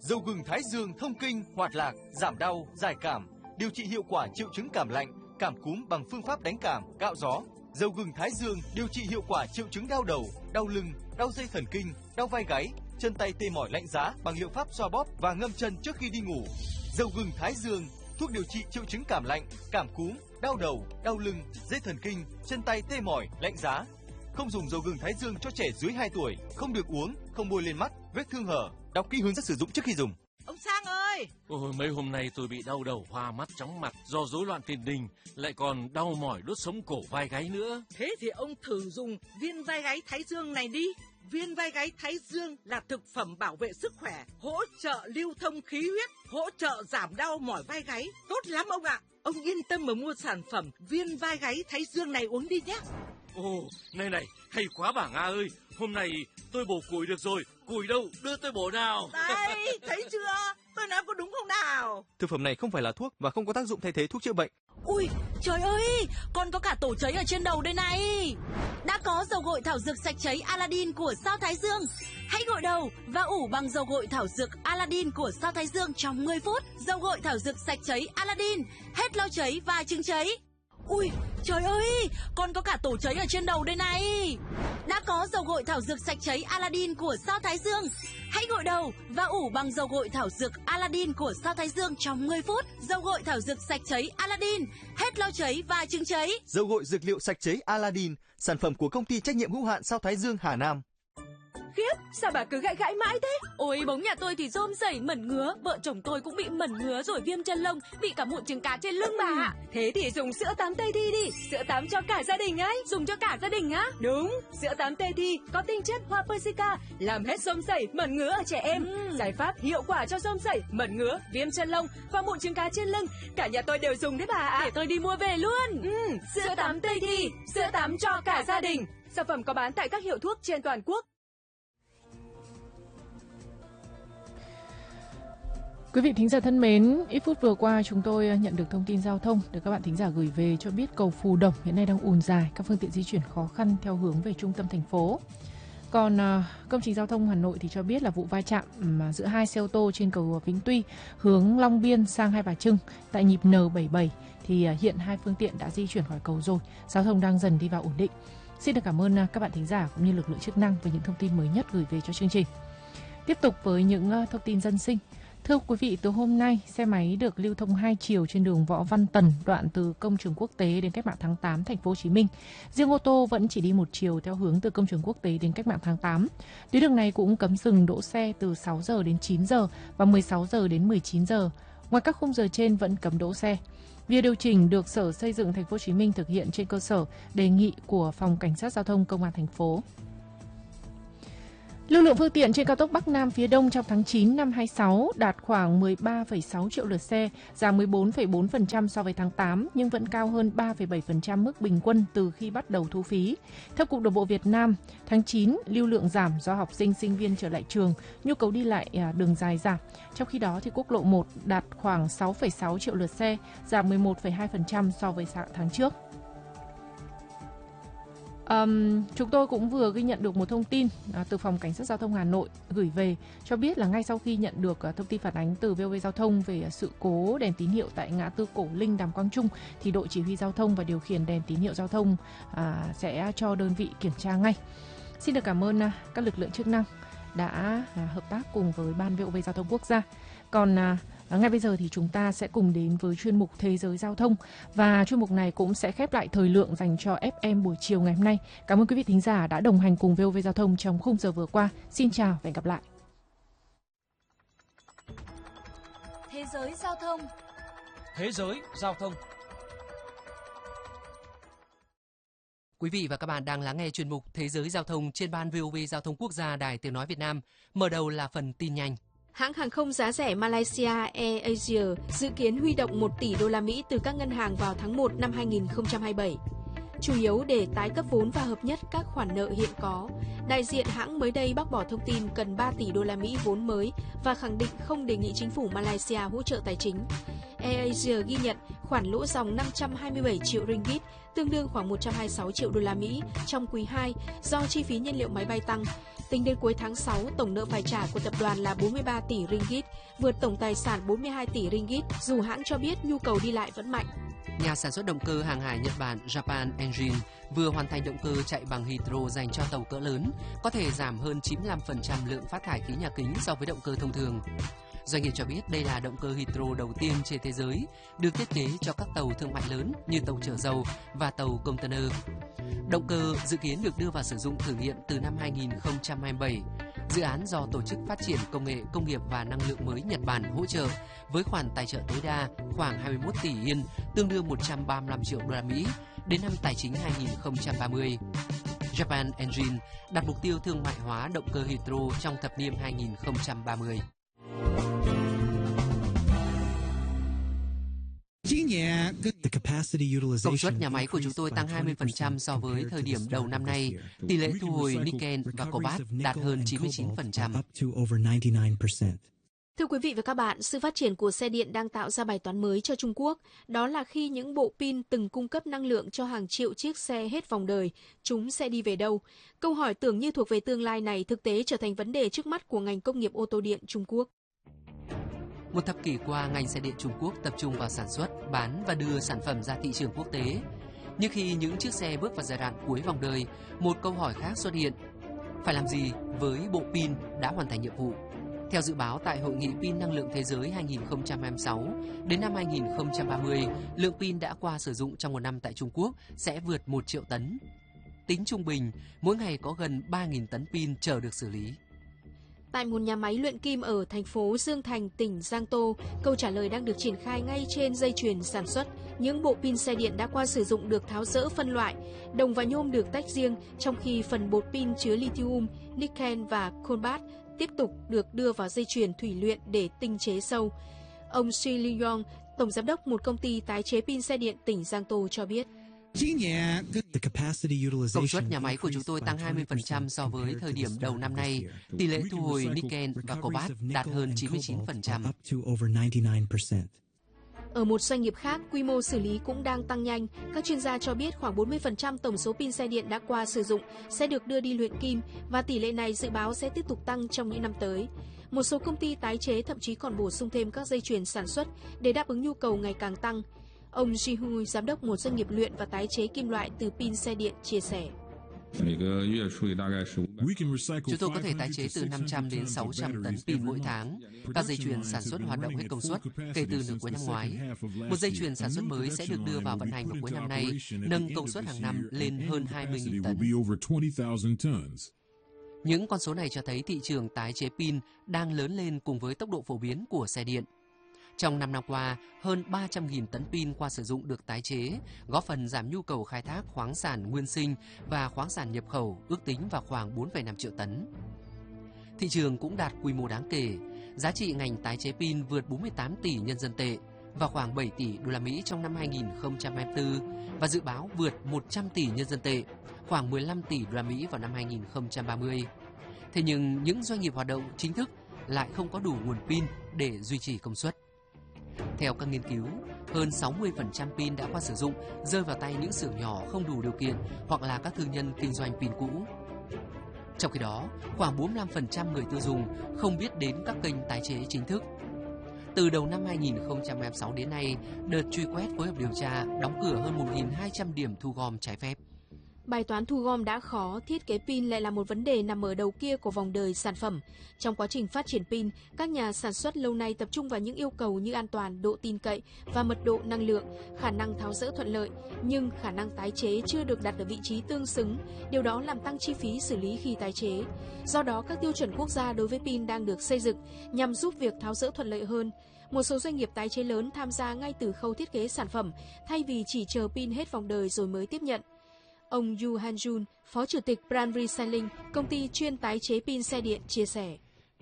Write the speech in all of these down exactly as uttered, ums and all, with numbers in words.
Dầu gừng Thái Dương thông kinh, hoạt lạc, giảm đau, giải cảm, điều trị hiệu quả triệu chứng cảm lạnh, cảm cúm bằng phương pháp đánh cảm, cạo gió. Dầu gừng Thái Dương điều trị hiệu quả triệu chứng đau đầu, đau lưng, đau dây thần kinh, đau vai gáy, chân tay tê mỏi lạnh giá bằng liệu pháp xoa bóp và ngâm chân trước khi đi ngủ. Dầu gừng Thái Dương, thuốc điều trị triệu chứng cảm lạnh, cảm cúm, đau đầu, đau lưng, dây thần kinh, chân tay tê mỏi, lạnh giá. Không dùng dầu gừng Thái Dương cho trẻ dưới hai tuổi, không được uống, không bôi lên mắt, vết thương hở. Đọc kỹ hướng dẫn sử dụng trước khi dùng. Ông Sang ơi! Ôi, mấy hôm nay tôi bị đau đầu, hoa mắt, chóng mặt do rối loạn tiền đình, lại còn đau mỏi đốt sống cổ vai gáy nữa. Thế thì ông thử dùng viên vai gáy Thái Dương này đi. Viên vai gáy Thái Dương là thực phẩm bảo vệ sức khỏe, hỗ trợ lưu thông khí huyết, hỗ trợ giảm đau mỏi vai gáy. Tốt lắm ông ạ! Ông yên tâm mà mua sản phẩm viên vai gáy Thái Dương này uống đi nhé. Ồ, này này, hay quá bà Nga ơi, hôm nay tôi bổ củi được rồi, củi đâu, đưa tôi bổ nào. Đây, thấy chưa? Tôi nói có đúng không nào? Thực phẩm này không phải là thuốc và không có tác dụng thay thế thuốc chữa bệnh. Ui, trời ơi, còn có cả tổ cháy ở trên đầu đây này. Đã có dầu gội thảo dược sạch cháy Aladdin của Sao Thái Dương. Hãy gội đầu và ủ bằng dầu gội thảo dược Aladdin của Sao Thái Dương trong mười phút. Dầu gội thảo dược sạch cháy Aladdin, hết lo cháy và chứng cháy. Ui, trời ơi, còn có cả tổ cháy ở trên đầu đây này. Đã có dầu gội thảo dược sạch cháy Aladdin của Sao Thái Dương. Hãy gội đầu và ủ bằng dầu gội thảo dược Aladdin của Sao Thái Dương trong mười phút. Dầu gội thảo dược sạch cháy Aladdin, hết lo cháy và chứng cháy. Dầu gội dược liệu sạch cháy Aladdin, sản phẩm của công ty trách nhiệm hữu hạn Sao Thái Dương Hà Nam. Khiếp, sao bà cứ gãi gãi mãi thế? Ôi, bóng nhà tôi thì rôm rẩy mẩn ngứa, vợ chồng tôi cũng bị mẩn ngứa rồi viêm chân lông, bị cả mụn trứng cá trên lưng bà ạ. Ừ, thế thì dùng sữa tắm Tây Thi đi, sữa tắm cho cả gia đình ấy. Dùng cho cả gia đình á? Đúng, sữa tắm Tây Thi có tinh chất hoa persica, làm hết rôm rẩy, mẩn ngứa ở trẻ em. Ừ. Giải pháp hiệu quả cho rôm rẩy, mẩn ngứa, viêm chân lông và mụn trứng cá trên lưng. Cả nhà tôi đều dùng đấy bà ạ. Để tôi đi mua về luôn. Ừ, sữa, sữa tắm Tây Thi, sữa tắm cho cả gia đình. Sản phẩm có bán tại các hiệu thuốc trên toàn quốc. Quý vị thính giả thân mến, ít phút vừa qua chúng tôi nhận được thông tin giao thông được các bạn thính giả gửi về cho biết cầu Phù Đồng hiện nay đang ùn dài, các phương tiện di chuyển khó khăn theo hướng về trung tâm thành phố. Còn uh, công trình giao thông Hà Nội thì cho biết là vụ va chạm um, giữa hai xe ô tô trên cầu Vĩnh Tuy hướng Long Biên sang Hai Bà Trưng tại nhịp N bảy mươi bảy thì uh, hiện hai phương tiện đã di chuyển khỏi cầu rồi, giao thông đang dần đi vào ổn định. Xin được cảm ơn uh, các bạn thính giả cũng như lực lượng chức năng về những thông tin mới nhất gửi về cho chương trình. Tiếp tục với những uh, thông tin dân sinh. Thưa quý vị, từ hôm nay, xe máy được lưu thông hai chiều trên đường Võ Văn Tần, đoạn từ Công trường Quốc tế đến Cách mạng tháng tám, thành phố Hồ Chí Minh. Riêng ô tô vẫn chỉ đi một chiều theo hướng từ Công trường Quốc tế đến Cách mạng tháng tám. Tuyến đường này cũng cấm dừng đỗ xe từ sáu giờ đến chín giờ và mười sáu giờ đến mười chín giờ. Ngoài các khung giờ trên vẫn cấm đỗ xe. Việc điều chỉnh được Sở Xây dựng thành phố Hồ Chí Minh thực hiện trên cơ sở đề nghị của Phòng Cảnh sát Giao thông Công an thành phố. Lưu lượng phương tiện trên cao tốc Bắc Nam phía Đông trong tháng chín năm hai mươi sáu đạt khoảng mười ba phẩy sáu triệu lượt xe, giảm mười bốn phẩy bốn phần trăm so với tháng tám, nhưng vẫn cao hơn ba phẩy bảy phần trăm mức bình quân từ khi bắt đầu thu phí. Theo Cục Đường bộ Việt Nam, tháng chín lưu lượng giảm do học sinh, sinh viên trở lại trường, nhu cầu đi lại đường dài giảm. Trong khi đó, thì quốc lộ một đạt khoảng sáu phẩy sáu triệu lượt xe, giảm mười một phẩy hai phần trăm so với tháng trước. Um, chúng tôi cũng vừa ghi nhận được một thông tin à, từ Phòng Cảnh sát Giao thông Hà Nội gửi về cho biết là ngay sau khi nhận được à, thông tin phản ánh từ vê o vê Giao thông về à, sự cố đèn tín hiệu tại ngã tư Cổ Linh, Đàm Quang Trung, thì đội chỉ huy giao thông và điều khiển đèn tín hiệu giao thông à, sẽ cho đơn vị kiểm tra ngay. Xin được cảm ơn à, các lực lượng chức năng đã à, hợp tác cùng với Ban vê o vê Giao thông Quốc gia. Còn à, ngay bây giờ thì chúng ta sẽ cùng đến với chuyên mục Thế giới Giao thông, và chuyên mục này cũng sẽ khép lại thời lượng dành cho ép em buổi chiều ngày hôm nay. Cảm ơn quý vị thính giả đã đồng hành cùng vê o vê Giao thông trong khung giờ vừa qua. Xin chào và hẹn gặp lại. Thế giới Giao thông. Thế giới Giao thông. Quý vị và các bạn đang lắng nghe chuyên mục Thế giới Giao thông trên Ban vê o vê Giao thông Quốc gia Đài Tiếng nói Việt Nam. Mở đầu là phần tin nhanh. Hãng hàng không giá rẻ Malaysia AirAsia dự kiến huy động một tỷ đô la Mỹ từ các ngân hàng vào tháng một năm hai nghìn không trăm hai mươi bảy. Chủ yếu để tái cấp vốn và hợp nhất các khoản nợ hiện có. Đại diện hãng mới đây bác bỏ thông tin cần ba tỷ đô la Mỹ vốn mới và khẳng định không đề nghị chính phủ Malaysia hỗ trợ tài chính. AirAsia ghi nhận khoản lỗ ròng năm trăm hai mươi bảy triệu ringgit, tương đương khoảng một trăm hai mươi sáu triệu đô la Mỹ trong quý hai do chi phí nhiên liệu máy bay tăng. Tính đến cuối tháng sáu, tổng nợ phải trả của tập đoàn là bốn mươi ba tỷ ringgit, vượt tổng tài sản bốn mươi hai tỷ ringgit, dù hãng cho biết nhu cầu đi lại vẫn mạnh. Nhà sản xuất động cơ hàng hải Nhật Bản Japan Engine vừa hoàn thành động cơ chạy bằng hydro dành cho tàu cỡ lớn, có thể giảm hơn chín mươi lăm phần trăm lượng phát thải khí nhà kính so với động cơ thông thường. Doanh nghiệp cho biết đây là động cơ hydro đầu tiên trên thế giới, được thiết kế cho các tàu thương mại lớn như tàu chở dầu và tàu container. Động cơ dự kiến được đưa vào sử dụng thử nghiệm từ năm hai nghìn không trăm hai mươi bảy. Dự án do Tổ chức Phát triển Công nghệ Công nghiệp và Năng lượng mới Nhật Bản hỗ trợ với khoản tài trợ tối đa khoảng hai mươi mốt tỷ yên, tương đương một trăm ba mươi lăm triệu đô la Mỹ đến năm tài chính hai nghìn không trăm ba mươi. Japan Engine đặt mục tiêu thương mại hóa động cơ hydro trong thập niên hai nghìn không trăm ba mươi. Công suất nhà máy của chúng tôi tăng hai mươi phần trăm so với thời điểm đầu năm nay. Tỷ lệ thu hồi Niken và Cobalt đạt hơn chín mươi chín phần trăm. Thưa quý vị và các bạn, sự phát triển của xe điện đang tạo ra bài toán mới cho Trung Quốc. Đó là khi những bộ pin từng cung cấp năng lượng cho hàng triệu chiếc xe hết vòng đời, chúng sẽ đi về đâu? Câu hỏi tưởng như thuộc về tương lai này thực tế trở thành vấn đề trước mắt của ngành công nghiệp ô tô điện Trung Quốc. Một thập kỷ qua, ngành xe điện Trung Quốc tập trung vào sản xuất, bán và đưa sản phẩm ra thị trường quốc tế. Nhưng khi những chiếc xe bước vào giai đoạn cuối vòng đời, một câu hỏi khác xuất hiện. Phải làm gì với bộ pin đã hoàn thành nhiệm vụ? Theo dự báo tại Hội nghị pin năng lượng thế giới hai nghìn không trăm hai mươi sáu, đến năm hai nghìn không trăm ba mươi, lượng pin đã qua sử dụng trong một năm tại Trung Quốc sẽ vượt một triệu tấn. Tính trung bình, mỗi ngày có gần ba nghìn tấn pin chờ được xử lý. Tại một nhà máy luyện kim ở thành phố Dương Thành, tỉnh Giang Tô, câu trả lời đang được triển khai ngay trên dây chuyền sản xuất. Những bộ pin xe điện đã qua sử dụng được tháo dỡ phân loại, đồng và nhôm được tách riêng, trong khi phần bột pin chứa lithium, niken và cobalt tiếp tục được đưa vào dây chuyền thủy luyện để tinh chế sâu. Ông Shi Liyong, tổng giám đốc một công ty tái chế pin xe điện tỉnh Giang Tô cho biết. Công suất nhà máy của chúng tôi tăng hai mươi phần trăm so với thời điểm đầu năm nay. Tỷ lệ thu hồi Niken và Cobalt đạt hơn chín mươi chín phần trăm. Ở một doanh nghiệp khác, quy mô xử lý cũng đang tăng nhanh. Các chuyên gia cho biết khoảng bốn mươi phần trăm tổng số pin xe điện đã qua sử dụng sẽ được đưa đi luyện kim và tỷ lệ này dự báo sẽ tiếp tục tăng trong những năm tới. Một số công ty tái chế thậm chí còn bổ sung thêm các dây chuyền sản xuất để đáp ứng nhu cầu ngày càng tăng. Ông Ji Hui, giám đốc một doanh nghiệp luyện và tái chế kim loại từ pin xe điện, chia sẻ. Chúng tôi có thể tái chế từ năm trăm đến sáu trăm tấn pin mỗi tháng. Các dây chuyền sản xuất hoạt động hết công suất kể từ nửa cuối năm ngoái. Một dây chuyền sản xuất mới sẽ được đưa vào vận hành vào cuối năm nay, nâng công suất hàng năm lên hơn hai mươi nghìn tấn. Những con số này cho thấy thị trường tái chế pin đang lớn lên cùng với tốc độ phổ biến của xe điện. Trong năm năm qua, hơn ba trăm nghìn tấn pin qua sử dụng được tái chế, góp phần giảm nhu cầu khai thác khoáng sản nguyên sinh và khoáng sản nhập khẩu ước tính vào khoảng bốn phẩy năm triệu tấn. Thị trường cũng đạt quy mô đáng kể, giá trị ngành tái chế pin vượt bốn mươi tám tỷ nhân dân tệ và khoảng bảy tỷ đô la Mỹ trong năm hai nghìn không trăm hai mươi tư và dự báo vượt một trăm tỷ nhân dân tệ, khoảng mười lăm tỷ đô la Mỹ vào năm hai nghìn không trăm ba mươi. Thế nhưng những doanh nghiệp hoạt động chính thức lại không có đủ nguồn pin để duy trì công suất. Theo các nghiên cứu, hơn sáu mươi phần trăm pin đã qua sử dụng rơi vào tay những xưởng nhỏ không đủ điều kiện hoặc là các thương nhân kinh doanh pin cũ. Trong khi đó, khoảng bốn mươi lăm phần trăm người tiêu dùng không biết đến các kênh tái chế chính thức. Từ đầu năm hai nghìn không trăm hai mươi sáu đến nay, đợt truy quét phối hợp điều tra đóng cửa hơn một nghìn hai trăm điểm thu gom trái phép. Bài toán thu gom đã khó, thiết kế pin lại là một vấn đề nằm ở đầu kia của vòng đời sản phẩm. Trong quá trình phát triển pin, các nhà sản xuất lâu nay tập trung vào những yêu cầu như an toàn, độ tin cậy và mật độ năng lượng, khả năng tháo dỡ thuận lợi, nhưng khả năng tái chế chưa được đặt ở vị trí tương xứng. Điều đó làm tăng chi phí xử lý khi tái chế. Do đó, các tiêu chuẩn quốc gia đối với pin đang được xây dựng nhằm giúp việc tháo dỡ thuận lợi hơn. Một số doanh nghiệp tái chế lớn tham gia ngay từ khâu thiết kế sản phẩm, thay vì chỉ chờ pin hết vòng đời rồi mới tiếp nhận. Ông Yu Han-jun, Phó Chủ tịch Brand Recycling, công ty chuyên tái chế pin xe điện, chia sẻ.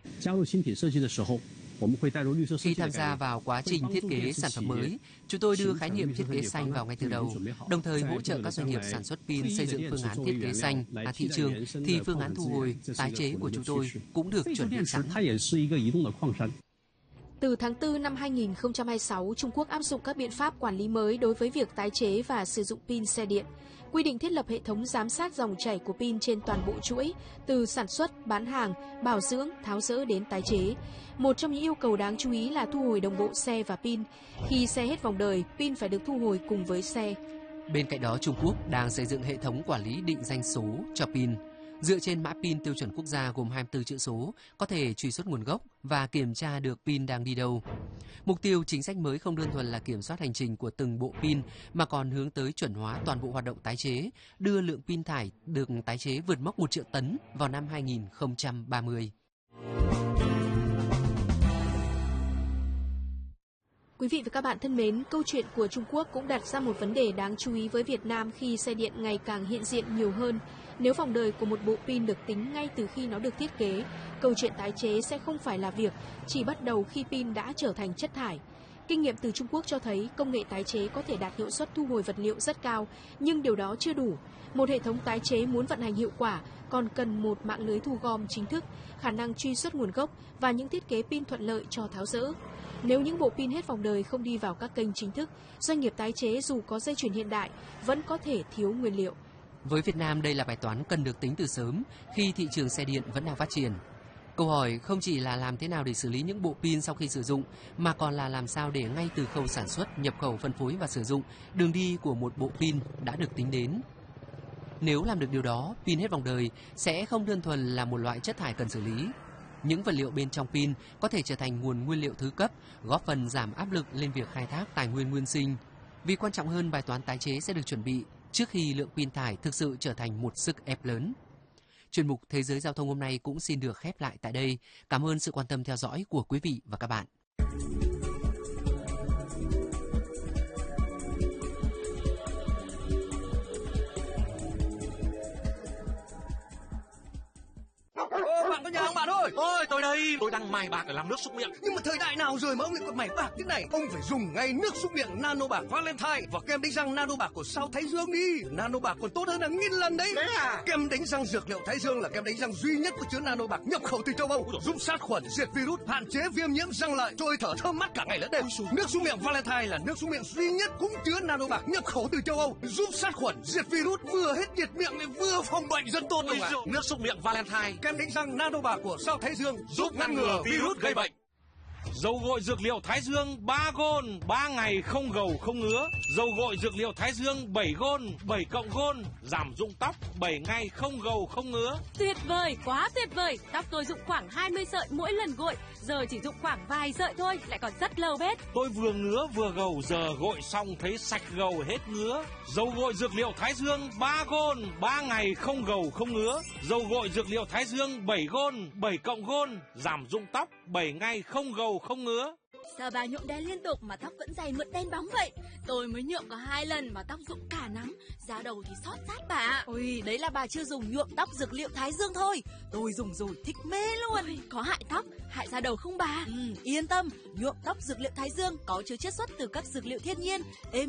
Khi tham gia vào quá trình thiết kế sản phẩm mới, chúng tôi đưa khái niệm thiết kế xanh vào ngay từ đầu, đồng thời hỗ trợ các doanh nghiệp sản xuất pin xây dựng phương án thiết kế xanh à thị trường, thì phương án thu hồi, tái chế của chúng tôi cũng được chuẩn bị sẵn. Từ tháng tư năm hai nghìn không trăm hai mươi sáu, Trung Quốc áp dụng các biện pháp quản lý mới đối với việc tái chế và sử dụng pin xe điện. Quy định thiết lập hệ thống giám sát dòng chảy của pin trên toàn bộ chuỗi, từ sản xuất, bán hàng, bảo dưỡng, tháo dỡ đến tái chế. Một trong những yêu cầu đáng chú ý là thu hồi đồng bộ xe và pin. Khi xe hết vòng đời, pin phải được thu hồi cùng với xe. Bên cạnh đó, Trung Quốc đang xây dựng hệ thống quản lý định danh số cho pin. Dựa trên mã pin tiêu chuẩn quốc gia gồm hai mươi tư chữ số, có thể truy xuất nguồn gốc và kiểm tra được pin đang đi đâu. Mục tiêu chính sách mới không đơn thuần là kiểm soát hành trình của từng bộ pin, mà còn hướng tới chuẩn hóa toàn bộ hoạt động tái chế, đưa lượng pin thải được tái chế vượt mốc một triệu tấn vào năm hai nghìn không trăm ba mươi. Quý vị và các bạn thân mến, câu chuyện của Trung Quốc cũng đặt ra một vấn đề đáng chú ý với Việt Nam khi xe điện ngày càng hiện diện nhiều hơn. Nếu vòng đời của một bộ pin được tính ngay từ khi nó được thiết kế, câu chuyện tái chế sẽ không phải là việc chỉ bắt đầu khi pin đã trở thành chất thải. Kinh nghiệm từ Trung Quốc cho thấy công nghệ tái chế có thể đạt hiệu suất thu hồi vật liệu rất cao, nhưng điều đó chưa đủ. Một hệ thống tái chế muốn vận hành hiệu quả còn cần một mạng lưới thu gom chính thức, khả năng truy xuất nguồn gốc và những thiết kế pin thuận lợi cho tháo dỡ. Nếu những bộ pin hết vòng đời không đi vào các kênh chính thức, doanh nghiệp tái chế dù có dây chuyền hiện đại vẫn có thể thiếu nguyên liệu. Với Việt Nam, đây là bài toán cần được tính từ sớm khi thị trường xe điện vẫn đang phát triển. Câu hỏi không chỉ là làm thế nào để xử lý những bộ pin sau khi sử dụng, mà còn là làm sao để ngay từ khâu sản xuất, nhập khẩu, phân phối và sử dụng, đường đi của một bộ pin đã được tính đến. Nếu làm được điều đó, pin hết vòng đời sẽ không đơn thuần là một loại chất thải cần xử lý. Những vật liệu bên trong pin có thể trở thành nguồn nguyên liệu thứ cấp, góp phần giảm áp lực lên việc khai thác tài nguyên nguyên sinh. Vì quan trọng hơn, bài toán tái chế sẽ được chuẩn bị trước khi lượng pin thải thực sự trở thành một sức ép lớn. Chuyên mục Thế giới Giao thông hôm nay cũng xin được khép lại tại đây. Cảm ơn sự quan tâm theo dõi của quý vị và các bạn. Ô, bạn có nhà không bạn ơi? Ôi, tôi đây, tôi đang mài bạc để làm nước súc miệng. Nhưng mà thời đại nào rồi mà ông lại còn mài bạc thế này? Ông phải dùng ngay nước súc miệng Nano Bạc Valentine và kem đánh răng Nano Bạc của Sao Thái Dương đi. Nano Bạc còn tốt hơn hàng nghìn lần đấy. Đấy à? Kem đánh răng dược liệu Thái Dương là kem đánh răng duy nhất có chứa Nano Bạc nhập khẩu từ châu Âu, giúp sát khuẩn, diệt virus, hạn chế viêm nhiễm răng lợi, trôi thở thơm mát cả ngày lẫn đêm. Nước súc miệng Valentine là nước súc miệng duy nhất cũng chứa Nano Bạc nhập khẩu từ châu Âu, giúp sát khuẩn, diệt virus, vừa hết nhiệt miệng lại vừa phòng bệnh rất tốt luôn ạ. Nước súc miệng Valentine, kem đánh răng Nano Bạc của Sao Thái Dương giúp ngăn ngừa virus gây bệnh. Dầu gội dược liệu Thái Dương ba gôn, ba ngày không gầu không ngứa. Dầu gội dược liệu Thái Dương bảy gôn, bảy cộng gôn, giảm rụng tóc, bảy ngày không gầu không ngứa. Tuyệt vời, quá tuyệt vời. Tóc tôi rụng khoảng hai mươi sợi mỗi lần gội, giờ chỉ rụng khoảng vài sợi thôi, lại còn rất lâu bết. Tôi vừa ngứa vừa gầu, giờ gội xong thấy sạch gầu hết ngứa. Dầu gội dược liệu Thái Dương ba gôn, ba ngày không gầu không ngứa. Dầu gội dược liệu Thái Dương bảy gôn, bảy cộng gôn, giảm rụng tóc, bảy ngày không gầu không ngứa. Sao bà nhuộm đen liên tục mà tóc vẫn dày mượt đen bóng vậy? Tôi mới nhuộm có hai lần mà tóc rụng cả nắng, da đầu thì xót rát bà ạ. Ôi, đấy là bà chưa dùng nhuộm tóc dược liệu Thái Dương thôi. Tôi dùng rồi thích mê luôn. Ôi, có hại tóc, hại da đầu không bà? Ừ, yên tâm, nhuộm tóc dược liệu Thái Dương có chứa chiết xuất từ các dược liệu thiên nhiên, êm